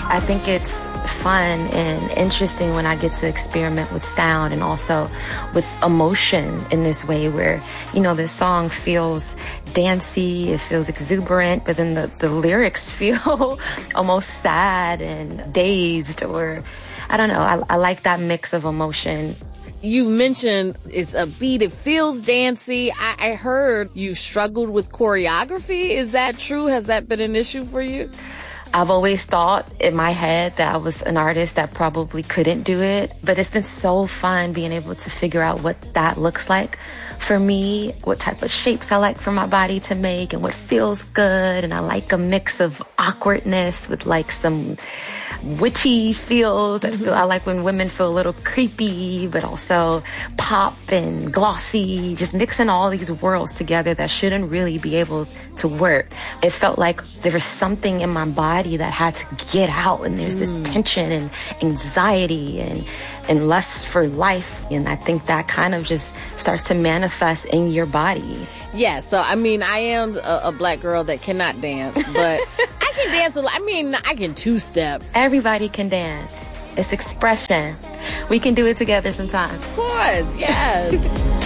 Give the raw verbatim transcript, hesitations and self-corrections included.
I think it's fun and interesting when I get to experiment with sound and also with emotion in this way where, you know, the song feels dancey, it feels exuberant, but then the, the lyrics feel almost sad and dazed, or I don't know. I, I like that mix of emotion. You mentioned it's a beat, it feels dancey. I, I heard you struggled with choreography. Is that true? Has that been an issue for you? I've always thought in my head that I was an artist that probably couldn't do it, but it's been so fun being able to figure out what that looks like for me, what type of shapes I like for my body to make and what feels good. And I like a mix of awkwardness with like some witchy feels. I feel I like when women feel a little creepy, but also pop and glossy, just mixing all these worlds together that shouldn't really be able to work. It felt like there was something in my body that had to get out, and there's this mm. tension and anxiety and and lust for life. And I think that kind of just starts to manifest in your body. Yeah, so I mean, I am a, a black girl that cannot dance, but I can dance a lot. I mean, I can two-step. Everybody can dance. It's expression. We can do it together sometime. Of course, yes.